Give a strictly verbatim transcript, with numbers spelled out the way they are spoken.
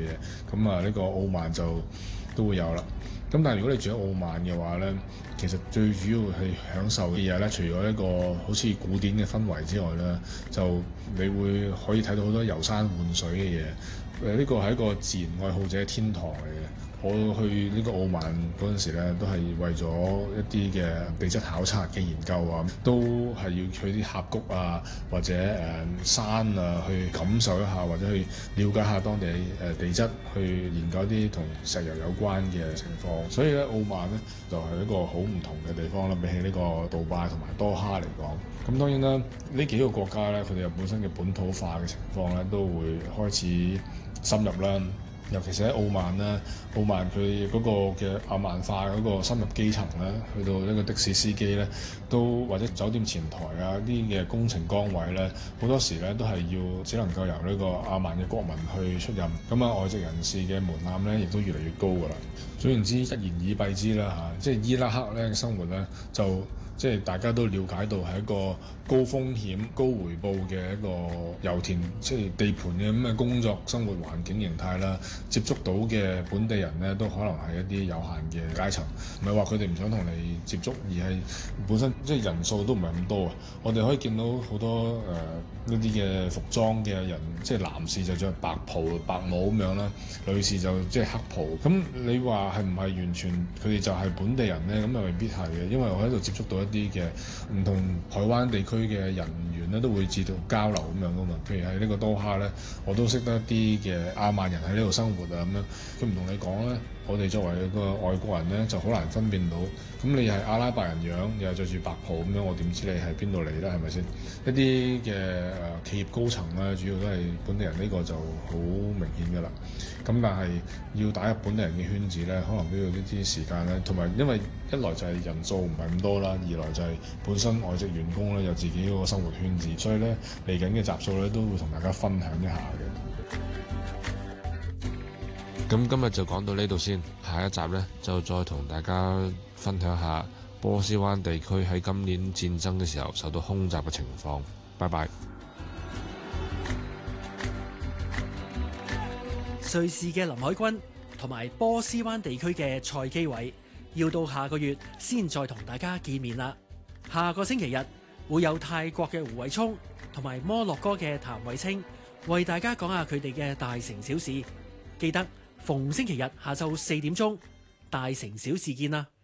嘢。咁啊，呢個澳曼就都會有啦。咁但係如果你住喺澳曼嘅話咧，其實最主要係享受嘅嘢咧，除咗一個好似古典嘅氛圍之外咧，就你會可以睇到好多遊山玩水嘅嘢。誒，呢個係一個自然愛好者嘅天堂嚟嘅。我去呢個澳曼嗰陣時咧，都係為咗一啲嘅地質考察嘅研究啊，都係要去啲峽谷啊，或者誒、呃、山啊，去感受一下，或者去了解下當地誒、呃、地質，去研究啲同石油有關嘅情況。所以咧，澳曼咧就係、是、一個好唔同嘅地方啦，比起呢個杜拜同埋多哈嚟講。咁當然啦，呢幾個國家咧，佢哋有本身嘅本土化嘅情況咧，都會開始深入啦。尤其是喺澳曼啦，澳曼佢嗰個嘅亞曼化嗰個深入基層咧，去到一個的士司機咧，都或者酒店前台啊啲嘅工程崗位咧，好多時咧都係要只能夠由呢個亞曼嘅國民去出任。咁啊，外籍人士嘅門檻咧，亦都越嚟越高㗎啦。總言之，一言以蔽之啦嚇，即係伊拉克咧生活咧就。即係大家都了解到係一個高風險、高回報嘅一個油田，即係地盤嘅咁嘅工作生活環境形態啦。接觸到嘅本地人呢，都可能係一啲有限嘅階層，唔係話佢哋唔想同你接觸，而係本身即係人數都唔係咁多啊。我哋可以見到好多誒呢啲嘅服裝嘅人，即係男士就着白袍白帽咁樣啦，女士就即係黑袍。咁你話係唔係完全佢哋就係本地人呢？咁又未必係嘅，因為我喺度接觸到一啲嘅唔同海灣地區嘅人員咧，都會自動交流咁樣噶嘛。譬如喺呢個多哈咧，我都識得一啲嘅亞曼人喺呢度生活啊咁樣。佢唔同你講咧，我哋作為一個外國人咧，就好難分辨到。咁你係阿拉伯人樣，又係着住白袍咁樣，我點知你係邊度嚟咧？係咪先？一啲嘅誒企業高層咧，主要都係本地人，呢個就好明顯噶啦。咁但係要打入本地人嘅圈子咧，可能都要呢啲時間咧，同埋因為一來就係人數唔係咁多啦，二來就係本身外籍員工咧有自己嗰個生活圈子，所以咧嚟緊嘅集數咧都會同大家分享一下嘅。 咁今日就講到呢度先，下一集呢，就再同大家分享下波斯灣地區喺今年戰爭嘅時候受到空襲嘅情況。拜拜。 瑞士嘅林海軍同埋波斯灣地區嘅蔡基偉要到下個月先再同大家見面啦。下個星期日會有泰國嘅胡偉聰同埋摩洛哥嘅譚偉清為大家講下佢哋嘅大城小事。記得逢星期日下晝四點鐘，大城小事見啦。